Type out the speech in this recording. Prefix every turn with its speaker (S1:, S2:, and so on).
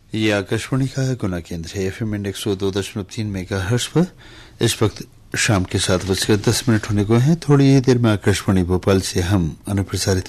S1: ये आकाशवाणी का गुना केंद्र है। एफएम इंडेक्स 102.3 मेगाहर्ट्ज पर इस वक्त शाम के 7:10 होने को हैं। थोड़ी ही देर में आकाशवाणी भोपाल से हम अनुप्रसारित